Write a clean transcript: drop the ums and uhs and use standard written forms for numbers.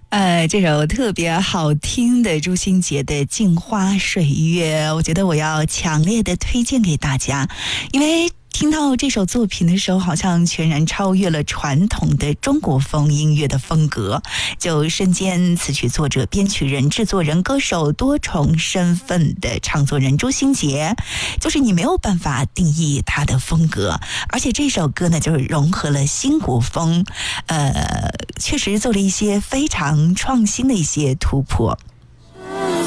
这首特别好听的朱星杰的《镜花水月》，我觉得我要强烈的推荐给大家，因为听到这首作品的时候，好像全然超越了传统的中国风音乐的风格，就身兼词曲作者、编曲人、制作人、歌手多重身份的唱作人朱星杰，就是你没有办法定义他的风格，而且这首歌呢，就是融合了新国风，确实做了一些非常创新的一些突破。